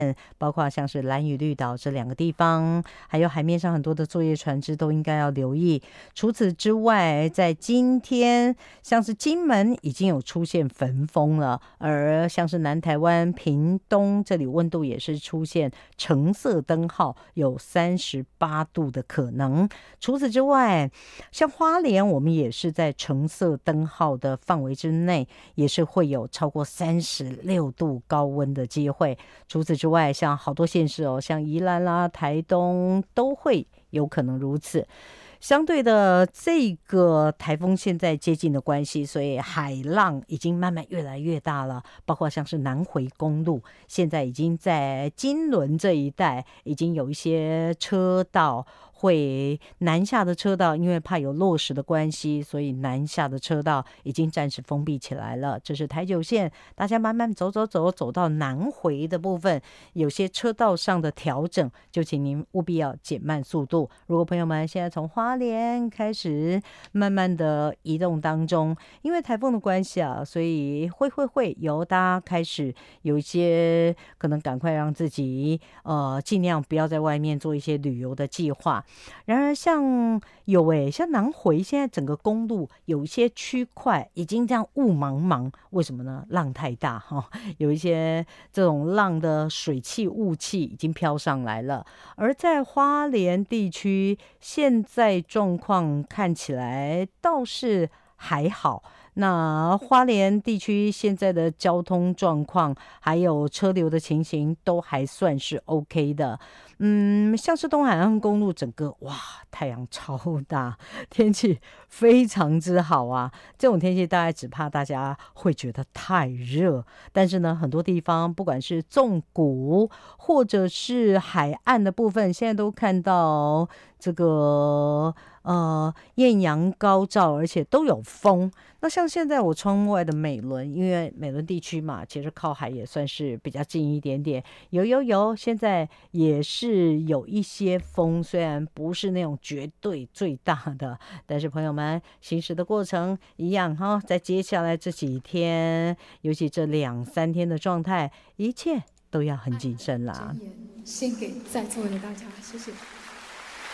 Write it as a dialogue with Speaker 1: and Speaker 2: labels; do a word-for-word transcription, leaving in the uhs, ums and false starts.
Speaker 1: 包括像是兰屿绿岛这两个地方，还有海面上很多的作业船只都应该要留意。除此之外，在今天像是金门已经有出现焚风了，而像是南台湾屏东这里温度也是出现橙色灯号，有三十八度的可能。除此之外，像花莲我们也是在橙色灯号的范围之内，也是会有超过三十六度高温的机会。除此之外，像好多县市哦，像宜兰啦、台东都会有可能如此。相对的，这个台风现在接近的关系，所以海浪已经慢慢越来越大了。包括像是南回公路，现在已经在金轮这一带已经有一些车道会南下的车道，因为怕有落石的关系，所以南下的车道已经暂时封闭起来了。这是台九线，大家慢慢走走走，走到南回的部分，有些车道上的调整，就请您务必要减慢速度。如果朋友们现在从花莲开始慢慢的移动当中，因为台风的关系啊，所以会会会由大家开始有一些可能赶快让自己呃尽量不要在外面做一些旅游的计划。然而像有诶、欸，像南回现在整个公路有一些区块已经这样雾茫茫，为什么呢？浪太大哈，有一些这种浪的水汽雾气已经飘上来了。而在花莲地区，现在状况看起来倒是还好。那花莲地区现在的交通状况还有车流的情形都还算是 OK 的。嗯，像是东海岸公路整个哇，太阳超大，天气非常之好啊。这种天气大概只怕大家会觉得太热，但是呢，很多地方不管是纵谷或者是海岸的部分，现在都看到这个呃艳阳高照，而且都有风。那像现在我窗外的美伦，因为美伦地区嘛，其实靠海也算是比较近一点点，有有有，现在也是有一些风，虽然不是那种绝对最大的，但是朋友们行驶的过程一样哈，在接下来这几天，尤其这两三天的状态，一切都要很谨慎啦。
Speaker 2: 献给在座的大家，谢谢。